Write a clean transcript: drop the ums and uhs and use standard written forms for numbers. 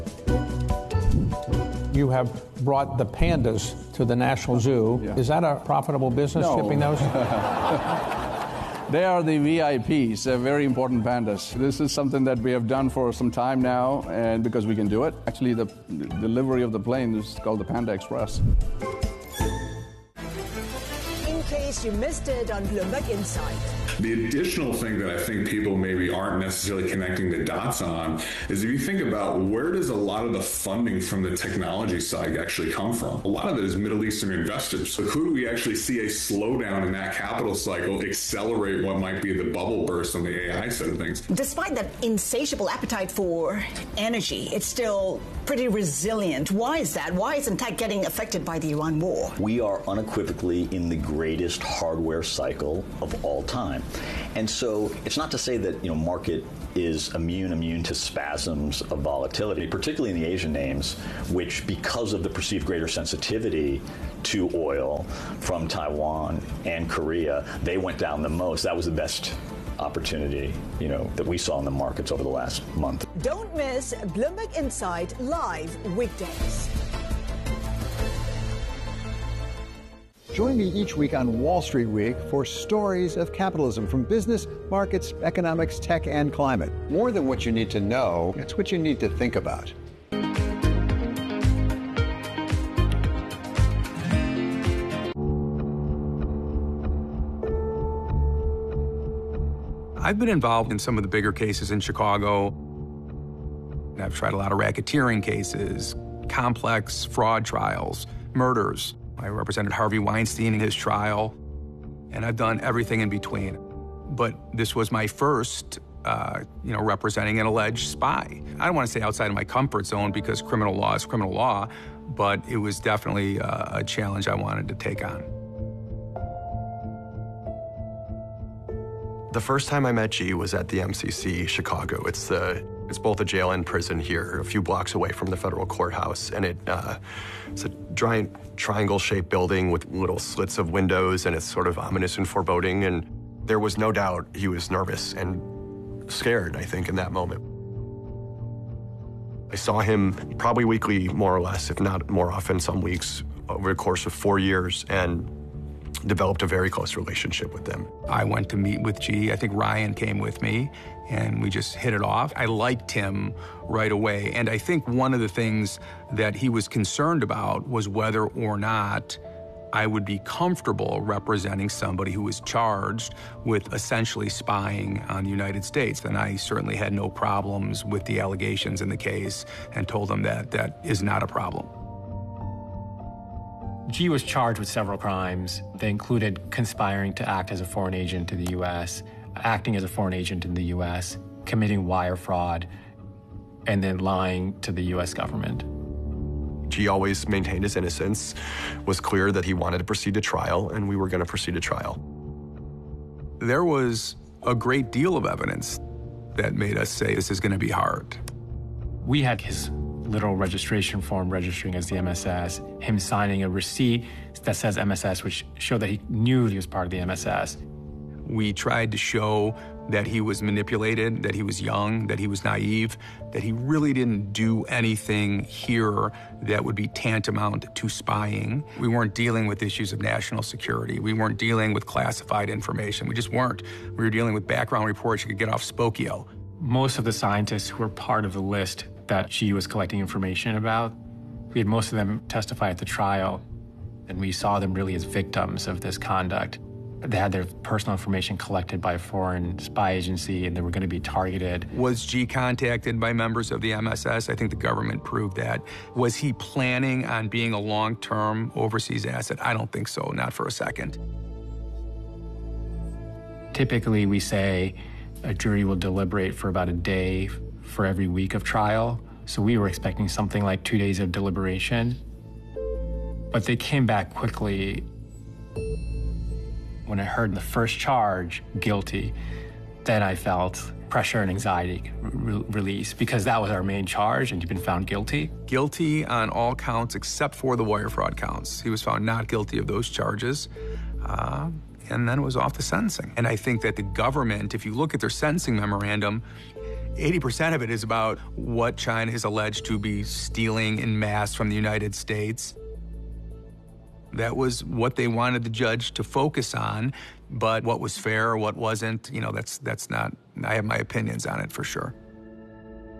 You have brought the pandas to the National Zoo. Yeah. Is that a profitable business, shipping those? They are the VIPs. They're very important pandas. This is something that we have done for some time now, and because we can do it. Actually, the delivery of the plane is called the Panda Express. In case you missed it on Bloomberg Insight. The additional thing that I think people maybe aren't necessarily connecting the dots on is if you think about where does a lot of the funding from the technology side actually come from? A lot of it is Middle Eastern investors. So who do we actually see a slowdown in that capital cycle accelerate what might be the bubble burst on the AI side of things? Despite that insatiable appetite for energy, it's still pretty resilient. Why is that? Why isn't tech getting affected by the Iran war? We are unequivocally in the greatest hardware cycle of all time. And so it's not to say that, market is immune to spasms of volatility, particularly in the Asian names, which because of the perceived greater sensitivity to oil from Taiwan and Korea, they went down the most. That was the best opportunity, that we saw in the markets over the last month. Don't miss Bloomberg Insight live weekdays. Join me each week on Wall Street Week for stories of capitalism from business, markets, economics, tech, and climate. More than what you need to know, it's what you need to think about. I've been involved in some of the bigger cases in Chicago. I've tried a lot of racketeering cases, complex fraud trials, murders. I represented Harvey Weinstein in his trial, and I've done everything in between. But this was my first, representing an alleged spy. I don't want to say outside of my comfort zone because criminal law is criminal law, but it was definitely a challenge I wanted to take on. The first time I met G was at the MCC Chicago. It's both a jail and prison here, a few blocks away from the federal courthouse, and it's a giant triangle-shaped building with little slits of windows, and it's sort of ominous and foreboding, and there was no doubt he was nervous and scared, I think, in that moment. I saw him probably weekly, more or less, if not more often, some weeks, over the course of 4 years, and developed a very close relationship with them. I went to meet with G. I think Ryan came with me, and we just hit it off. I liked him right away, and I think one of the things that he was concerned about was whether or not I would be comfortable representing somebody who was charged with essentially spying on the United States. And I certainly had no problems with the allegations in the case and told him that that is not a problem. G was charged with several crimes. They included conspiring to act as a foreign agent to the U.S., acting as a foreign agent in the U.S., committing wire fraud, and then lying to the U.S. government. G always maintained his innocence, was clear that he wanted to proceed to trial, and we were going to proceed to trial. There was a great deal of evidence that made us say this is going to be hard. We had his literal registration form registering as the MSS, him signing a receipt that says MSS, which showed that he knew he was part of the MSS. We tried to show that he was manipulated, that he was young, that he was naive, that he really didn't do anything here that would be tantamount to spying. We weren't dealing with issues of national security. We weren't dealing with classified information. We just weren't. We were dealing with background reports you could get off Spokio. Most of the scientists who were part of the list that G was collecting information about, we had most of them testify at the trial, and we saw them really as victims of this conduct. They had their personal information collected by a foreign spy agency, and they were going to be targeted. Was G contacted by members of the MSS? I think the government proved that. Was he planning on being a long-term overseas asset? I don't think so, not for a second. Typically, we say a jury will deliberate for about a day for every week of trial. So we were expecting something like 2 days of deliberation. But they came back quickly. When I heard the first charge, guilty, then I felt pressure and anxiety release, because that was our main charge, and he'd been found guilty. Guilty on all counts except for the wire fraud counts. He was found not guilty of those charges. And then it was off the sentencing. And I think that the government, if you look at their sentencing memorandum, 80% of it is about what China is alleged to be stealing in mass from the United States. That was what they wanted the judge to focus on, but what was fair or what wasn't, that's not, I have my opinions on it for sure.